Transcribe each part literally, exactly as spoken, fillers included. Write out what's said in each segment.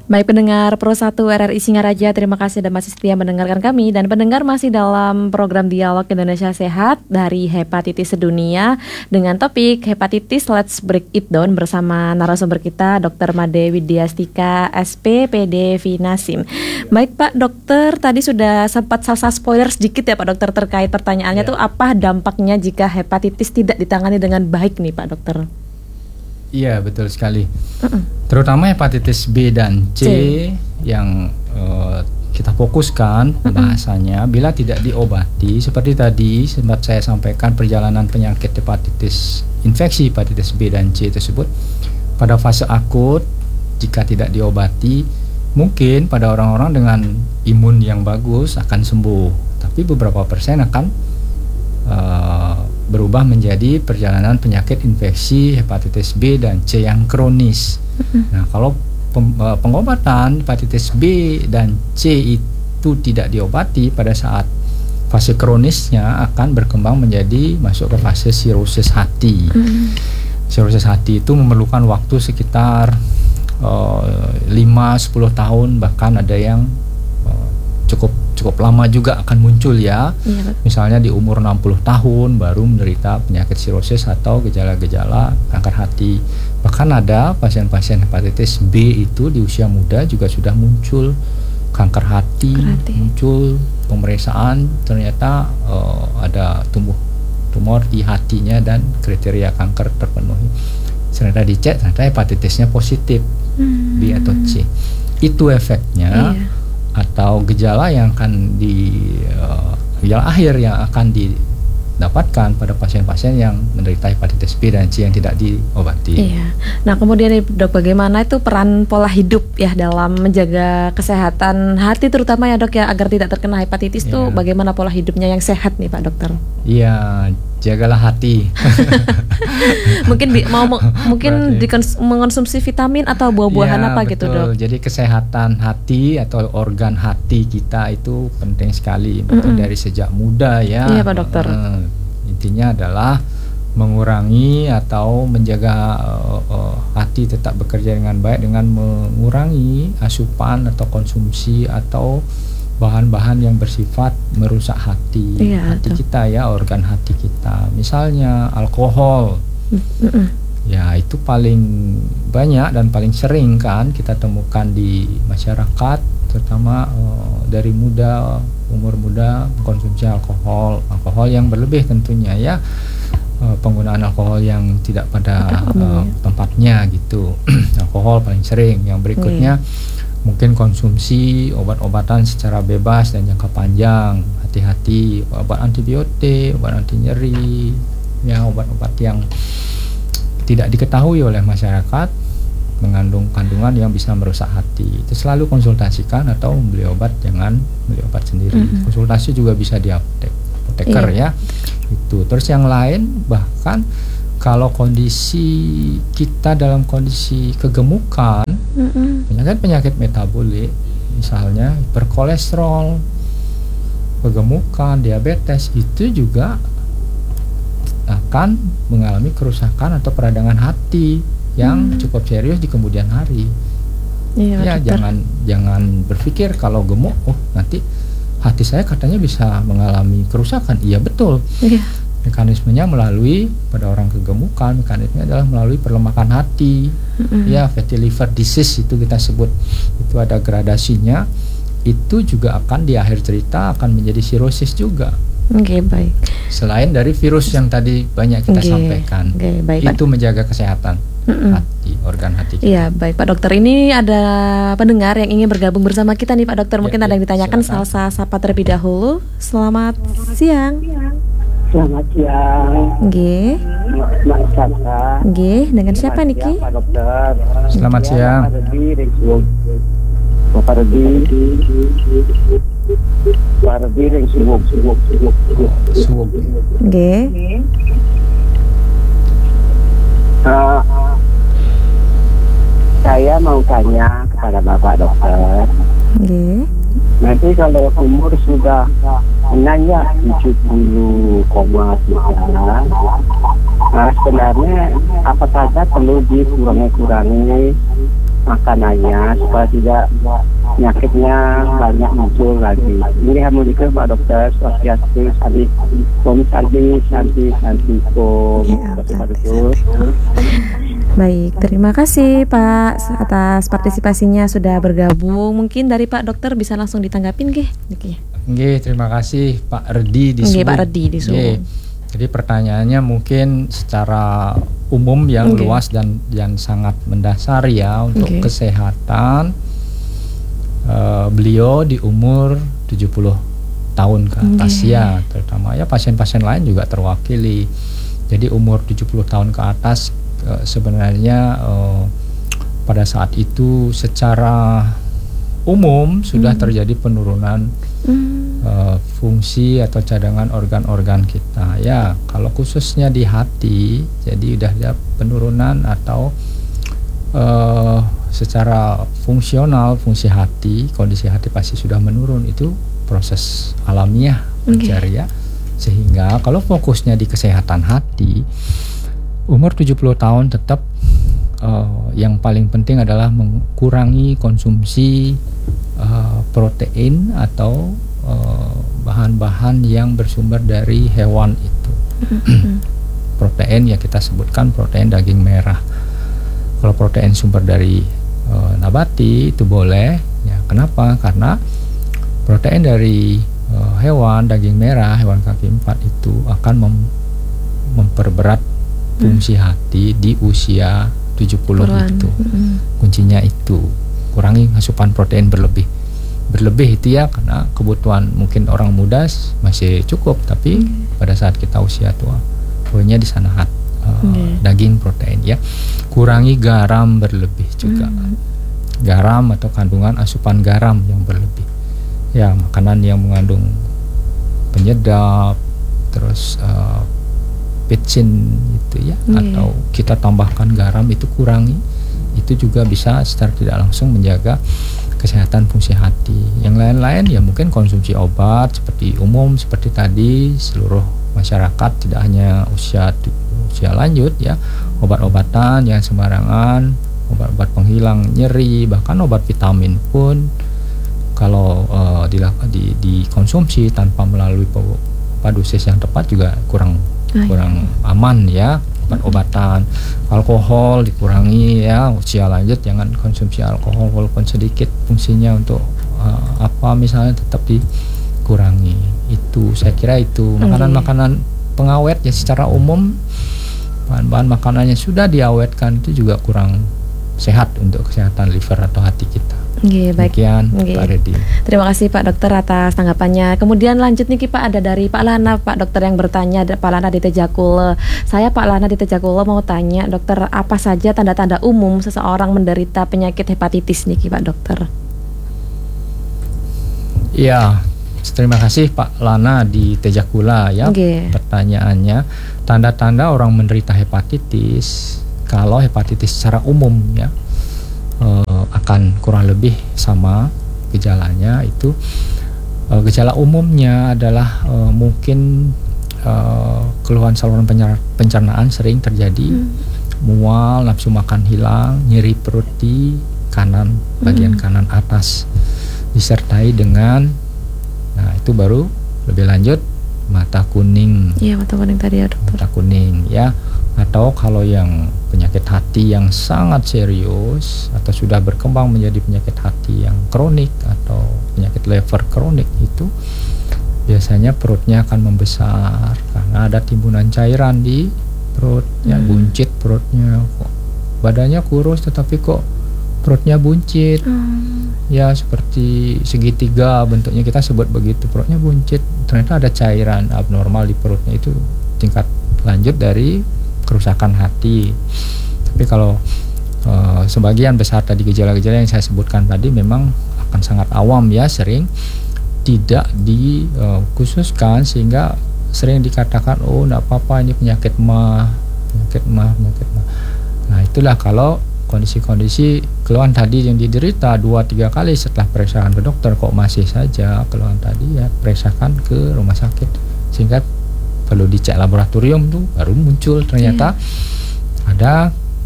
Baik pendengar Pro satu R R I Singaraja, terima kasih dan masih setia mendengarkan kami. Dan pendengar masih dalam program Dialog Indonesia Sehat dari Hepatitis Sedunia dengan topik Hepatitis Let's Break It Down bersama narasumber kita Dokter Made Widyastika S P P D Vinasim. Baik Pak Dokter, tadi sudah sempat salsa spoiler sedikit ya Pak Dokter terkait pertanyaannya ya. Tuh apa dampaknya jika hepatitis tidak ditangani dengan baik nih Pak Dokter? Iya betul sekali. Uh-uh. Terutama hepatitis B dan C, C. yang uh, kita fokuskan pembahasannya uh-uh. bila tidak diobati seperti tadi sempat saya sampaikan perjalanan penyakit hepatitis infeksi hepatitis B dan C tersebut pada fase akut jika tidak diobati mungkin pada orang-orang dengan imun yang bagus akan sembuh, tapi beberapa persen akan uh, berubah menjadi perjalanan penyakit infeksi hepatitis B dan C yang kronis. Mm-hmm. Nah, kalau pem, uh, pengobatan hepatitis B dan C itu tidak diobati pada saat fase kronisnya akan berkembang menjadi masuk ke fase sirosis hati. Mm-hmm. Sirosis hati itu memerlukan waktu sekitar uh, lima sampai sepuluh tahun, bahkan ada yang uh, cukup cukup lama juga akan muncul ya. Iya, misalnya di umur enam puluh tahun baru menderita penyakit sirosis atau gejala-gejala kanker hati. Bahkan ada pasien-pasien hepatitis B itu di usia muda juga sudah muncul kanker hati, hati. muncul pemeriksaan ternyata uh, ada tumbuh tumor di hatinya dan kriteria kanker terpenuhi. Ternyata dicek ternyata hepatitisnya positif hmm. B atau C. Itu efeknya. Iya. Atau gejala yang akan di uh, gejala akhir yang akan didapatkan pada pasien-pasien yang menderita hepatitis B dan C yang tidak diobati. Iya. Nah kemudian Dok, bagaimana itu peran pola hidup ya dalam menjaga kesehatan hati terutama ya Dok ya agar tidak terkena hepatitis itu, bagaimana pola hidupnya yang sehat nih Pak Dokter? Iya, jagalah hati. Mungkin di, mau mungkin dikons- mengonsumsi vitamin atau buah-buahan ya, apa betul. Gitu Dok. Jadi kesehatan hati atau organ hati kita itu penting sekali mm-hmm. dari sejak muda ya. Iya Pak Dokter. Uh, intinya adalah mengurangi atau menjaga uh, uh, hati tetap bekerja dengan baik dengan mengurangi asupan atau konsumsi atau bahan-bahan yang bersifat merusak hati, iya, hati itu. Kita ya, organ hati kita. Misalnya alkohol, mm-mm. ya itu paling banyak dan paling sering kan kita temukan di masyarakat, terutama uh, dari muda, umur muda konsumsi alkohol, alkohol yang berlebih tentunya ya, uh, penggunaan alkohol yang tidak pada uh, tempatnya gitu. Alkohol paling sering. Yang berikutnya. Mm. Mungkin konsumsi obat-obatan secara bebas dan jangka panjang, hati-hati obat antibiotik, obat anti nyeri, ya obat-obat yang tidak diketahui oleh masyarakat mengandung kandungan yang bisa merusak hati. Itu selalu konsultasikan atau membeli obat, jangan beli obat sendiri. Mm-hmm. Konsultasi juga bisa di apotek, apoteker yeah. ya. Itu. Terus yang lain bahkan kalau kondisi kita dalam kondisi kegemukan, mm-hmm. penyakit-penyakit metabolik, misalnya hiperkolesterol, kegemukan, diabetes, itu juga akan mengalami kerusakan atau peradangan hati yang mm. cukup serius di kemudian hari. Iya, ya, dokter. jangan jangan berpikir kalau gemuk, oh nanti hati saya katanya bisa mengalami kerusakan. Iya betul. Iya. Mekanismenya melalui pada orang kegemukan, mekanismenya adalah melalui perlemakan hati, mm-hmm. ya fatty liver disease itu kita sebut, itu ada gradasinya, itu juga akan di akhir cerita akan menjadi sirosis juga. Oke okay, baik. Selain dari virus yang tadi banyak kita okay, sampaikan, okay, baik, itu Pak. Menjaga kesehatan mm-hmm. hati, organ hati kita. Iya baik Pak Dokter, ini ada pendengar yang ingin bergabung bersama kita nih Pak Dokter, mungkin ya, ada ya, yang ditanyakan, Salsa sapa terlebih dahulu. Selamat siang. Selamat siang. Nggih. Mbak Salsa. Nggih, dengan siapa niki? Pak Dokter. Selamat siang. Pak Redi. Pak Redi ring suwuk suwuk suwuk suwuk. Nggih. Uh, saya mau tanya kepada Bapak Dokter. Nggih. Nanti kalau umur sudah menanjak tujuh puluh koma sembilan, nah sebenarnya apa saja perlu dikurangi-kurangi makanannya supaya tidak penyakitnya banyak muncul lagi. Ini hamdulillah Pak Dokter, swastiastu, sadi, kom, sadi, sadi, sadi, kom. Baik, terima kasih Pak atas partisipasinya sudah bergabung. Mungkin dari Pak Dokter bisa langsung ditanggapin nggih? Nggih, terima kasih Pak Redi di Nggih, Pak Redi di Subang. Jadi pertanyaannya mungkin secara umum yang okay. luas dan yang sangat mendasar ya untuk okay. kesehatan. Uh, beliau di umur tujuh puluh tahun ke atas okay. ya, terutama ya pasien-pasien lain juga terwakili. Jadi umur tujuh puluh tahun ke atas uh, sebenarnya uh, pada saat itu secara umum sudah mm. terjadi penurunan mm. uh, fungsi atau cadangan organ-organ kita ya. Kalau khususnya di hati, jadi udah ada penurunan atau uh, secara fungsional fungsi hati, kondisi hati pasti sudah menurun. Itu proses alamiah wajar okay. ya. Sehingga kalau fokusnya di kesehatan hati, umur tujuh puluh tahun tetap uh, yang paling penting adalah mengurangi konsumsi uh, protein atau uh, bahan-bahan yang bersumber dari hewan itu. Protein ya kita sebutkan protein daging merah. Kalau protein sumber dari uh, nabati itu boleh ya. Kenapa? Karena protein dari uh, hewan daging merah, hewan kaki empat itu akan mem- memperberat fungsi hmm. hati di usia tujuh puluh Peruan. Itu. Hmm. Kuncinya itu, kurangi asupan protein berlebih. Berlebih itu ya karena kebutuhan mungkin orang muda masih cukup, tapi hmm. pada saat kita usia tua, poinnya di sana hati. Uh, okay. Daging protein ya, kurangi garam berlebih juga, mm. garam atau kandungan asupan garam yang berlebih ya, makanan yang mengandung penyedap terus uh, pecin itu ya, okay. atau kita tambahkan garam itu kurangi, itu juga bisa secara tidak langsung menjaga kesehatan fungsi hati. Yang lain-lain ya mungkin konsumsi obat seperti umum seperti tadi, seluruh masyarakat tidak hanya usia usia lanjut ya, obat-obatan yang sembarangan, obat-obat penghilang nyeri, bahkan obat vitamin pun kalau uh, di, di, dikonsumsi tanpa melalui apa dosis yang tepat juga kurang Ay. kurang aman ya. Obat-obatan, alkohol dikurangi ya, usia lanjut jangan konsumsi alkohol walaupun sedikit, fungsinya untuk uh, apa misalnya tetap dikurangi. Itu saya kira itu makanan-makanan pengawet ya secara umum, bahan-bahan makanannya sudah diawetkan itu juga kurang sehat untuk kesehatan liver atau hati kita. Oke, baik. Demikian, Oke. Pak Redi. Terima kasih Pak Dokter atas tanggapannya. Kemudian lanjut nih Pak, ada dari Pak Lana, Pak Dokter yang bertanya, Pak Lana di Tejakule. Saya Pak Lana di Tejakule mau tanya, Dokter, apa saja tanda-tanda umum seseorang menderita penyakit hepatitis nih Pak Dokter? Iya, terima kasih Pak Lana di Tejakula ya. Okay. Pertanyaannya, tanda-tanda orang menderita hepatitis, kalau hepatitis secara umum ya, Uh, akan kurang lebih sama gejalanya itu. Uh, gejala umumnya adalah uh, mungkin uh, keluhan saluran pencernaan sering terjadi, hmm. mual, nafsu makan hilang, nyeri perut di kanan, bagian hmm. kanan atas, disertai dengan, nah itu baru lebih lanjut mata kuning. Iya, mata kuning tadi ya Dokter. Mata kuning ya. Atau kalau yang penyakit hati yang sangat serius atau sudah berkembang menjadi penyakit hati yang kronik atau penyakit liver kronik, itu biasanya perutnya akan membesar karena ada timbunan cairan di perut, hmm. ya buncit perutnya, kok badannya kurus tetapi kok perutnya buncit, hmm. ya seperti segitiga bentuknya, kita sebut begitu, perutnya buncit, ternyata ada cairan abnormal di perutnya. Itu tingkat lanjut dari kerusakan hati. Tapi kalau uh, sebagian besar tadi gejala-gejala yang saya sebutkan tadi memang akan sangat awam ya, sering tidak dikhususkan, uh, sehingga sering dikatakan oh enggak apa-apa ini penyakit mah, penyakit mah, penyakit mah. Nah itulah kalau kondisi-kondisi keluhan tadi yang diderita dua tiga kali setelah periksakan ke dokter kok masih saja keluhan tadi, ya periksakan ke rumah sakit, sehingga perlu dicek laboratorium tuh baru muncul ternyata yeah. ada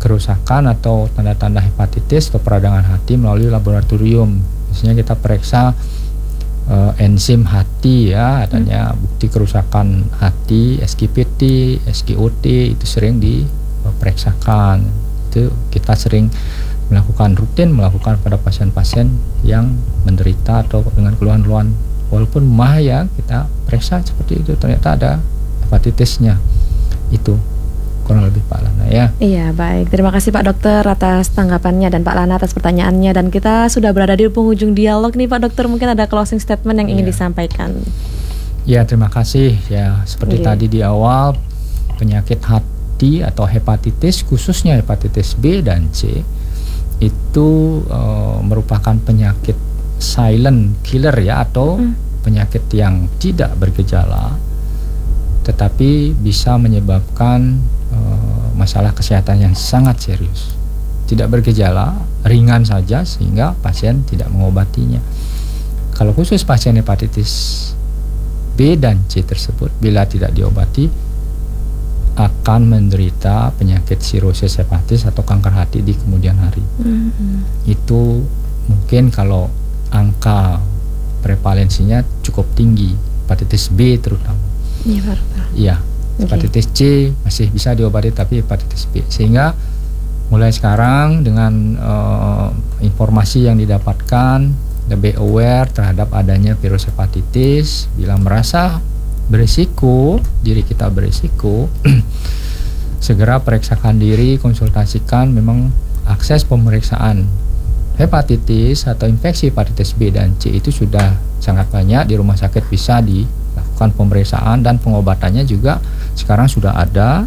kerusakan atau tanda-tanda hepatitis atau peradangan hati melalui laboratorium. Misalnya kita periksa uh, enzim hati ya, adanya bukti kerusakan hati, S G P T, S G O T itu sering diperiksakan. Itu kita sering melakukan rutin melakukan pada pasien-pasien yang menderita atau dengan keluhan-keluhan walaupun bahaya, kita periksa seperti itu, ternyata ada hepatitisnya. Itu kurang lebih Pak Lana ya. Iya, baik. Terima kasih Pak Dokter atas tanggapannya dan Pak Lana atas pertanyaannya, dan kita sudah berada di penghujung dialog nih Pak Dokter, mungkin ada closing statement yang ingin ya. disampaikan. Ya, terima kasih ya. Seperti okay. tadi di awal, penyakit hati atau hepatitis, khususnya hepatitis B dan C, itu uh, merupakan penyakit silent killer ya, atau hmm. penyakit yang tidak bergejala tetapi bisa menyebabkan uh, masalah kesehatan yang sangat serius. Tidak bergejala, ringan saja sehingga pasien tidak mengobatinya. Kalau khusus pasien hepatitis B dan C tersebut, bila tidak diobati akan menderita penyakit sirosis hepatis atau kanker hati di kemudian hari. Mm-hmm. Itu mungkin kalau angka prevalensinya cukup tinggi, hepatitis B terutama. Iya, Iya, hepatitis okay. C masih bisa diobati, tapi hepatitis B. Sehingga mulai sekarang dengan uh, informasi yang didapatkan, lebih aware terhadap adanya virus hepatitis. Bila merasa berisiko, diri kita berisiko, segera periksakan diri, konsultasikan. Memang akses pemeriksaan hepatitis atau infeksi hepatitis B dan C itu sudah sangat banyak di rumah sakit, bisa dilakukan pemeriksaan dan pengobatannya juga sekarang sudah ada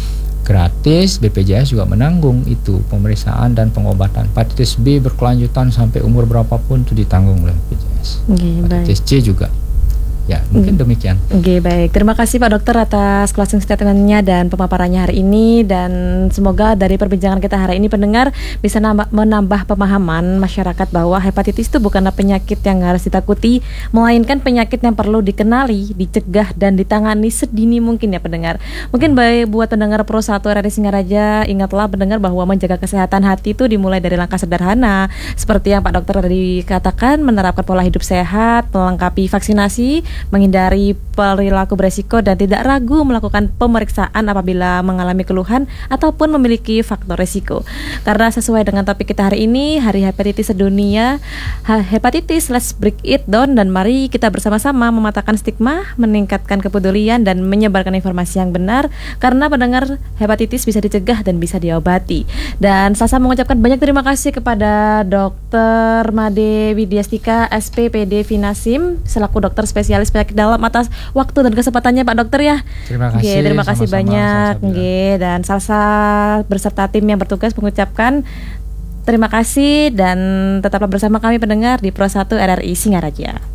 gratis. B P J S juga menanggung itu pemeriksaan dan pengobatan. Hepatitis B berkelanjutan sampai umur berapapun itu ditanggung oleh B P J S. Okay, hepatitis baik. C juga. Ya, mungkin demikian. Oke, okay, baik. Terima kasih Pak Dokter atas closing statement-nya dan pemaparannya hari ini, dan semoga dari perbincangan kita hari ini pendengar bisa nambah, menambah pemahaman masyarakat bahwa hepatitis itu bukanlah penyakit yang harus ditakuti, melainkan penyakit yang perlu dikenali, dicegah dan ditangani sedini mungkin ya pendengar. Mungkin baik buat pendengar Pro satu R R I Singaraja, ingatlah pendengar bahwa menjaga kesehatan hati itu dimulai dari langkah sederhana seperti yang Pak Dokter tadi katakan, menerapkan pola hidup sehat, melengkapi vaksinasi, menghindari perilaku beresiko dan tidak ragu melakukan pemeriksaan apabila mengalami keluhan ataupun memiliki faktor resiko. Karena sesuai dengan topik kita hari ini, Hari Hepatitis Sedunia, hepatitis, let's break it down, dan mari kita bersama-sama mematahkan stigma, meningkatkan kepedulian dan menyebarkan informasi yang benar, karena pendengar, hepatitis bisa dicegah dan bisa diobati. Dan Salsa mengucapkan banyak terima kasih kepada Dokter Made Widyastika S P P D Vinasim selaku dokter spesialis penyakit dalam atas waktu dan kesempatannya Pak Dokter ya. Terima kasih. Oke, terima kasih sama-sama, banyak. Oke, dan Salsa beserta tim yang bertugas mengucapkan terima kasih, dan tetaplah bersama kami pendengar di Pro satu R R I Singaraja.